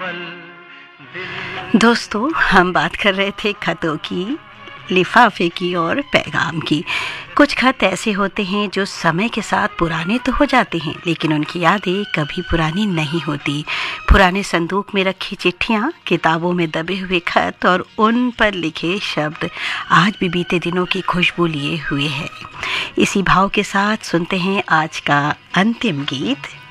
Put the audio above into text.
दोस्तों, हम बात कर रहे थे खतों की, लिफाफे की और पैगाम की। कुछ खत ऐसे होते हैं जो समय के साथ पुराने तो हो जाते हैं, लेकिन उनकी यादें कभी पुरानी नहीं होती। पुराने संदूक में रखी चिट्ठियाँ, किताबों में दबे हुए खत और उन पर लिखे शब्द आज भी बीते दिनों की खुशबू लिए हुए हैं। इसी भाव के साथ सुनते हैं आज का अंतिम गीत।